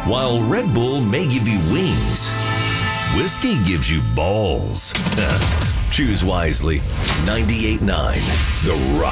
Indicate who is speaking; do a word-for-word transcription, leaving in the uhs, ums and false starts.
Speaker 1: While Red Bull may give you wings, whiskey gives you balls. Choose wisely. ninety-eight point nine The Rock.